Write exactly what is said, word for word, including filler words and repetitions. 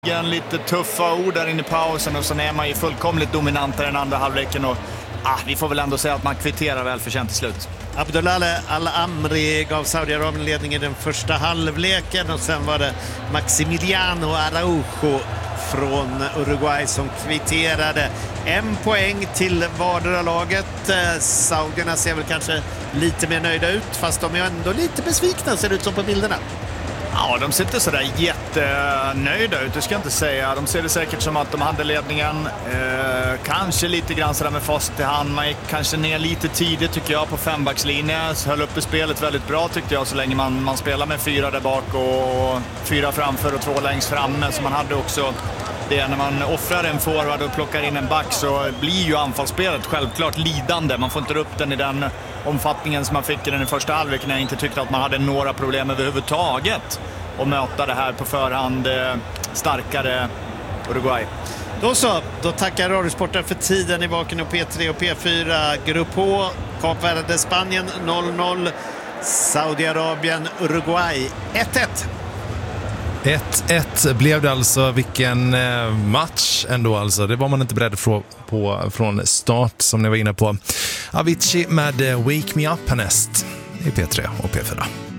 Lite tuffa ord där inne i pausen och så är man ju fullkomligt dominant i den andra halvleken och ah, vi får väl ändå säga att man kvitterar väl förtjänt till slut. Abdullah Al-Amri gav Saudiarabien ledningen i den första halvleken och sen var det Maximiliano Araujo från Uruguay som kvitterade. En poäng till vardera laget. Saudierna ser väl kanske lite mer nöjda ut fast de är ändå lite besvikna, ser det ut som på bilderna. Ja, de ser inte sådär jättenöjda ut, det ska jag inte säga. De ser det säkert som att de hade ledningen. Eh, kanske lite grann sådär med fast i hand. Man gick kanske ner lite tidigt tycker jag på fembackslinjen. Höll uppe spelet väldigt bra tyckte jag så länge man, man spelar med fyra där bak och, och fyra framför och två längst framme. Så man hade också det när man offrar en forward och plockar in en back så blir ju anfallsspelet självklart lidande. Man får inte upp den i den omfattningen som man fick i den i första halvlek när jag inte tyckte att man hade några problem överhuvudtaget och möta det här på förhand eh, starkare Uruguay. Då så, då tackar Radiosporten för tiden i Vaken och P tre och P fyra. Grupp H, Kap Verde, Spanien noll noll, Saudiarabien, Uruguay ett ett. ett ett blev det alltså, vilken match ändå alltså. Det var man inte beredd på, på från start som ni var inne på. Avicii med Wake Me Up härnäst i P tre och P fyra.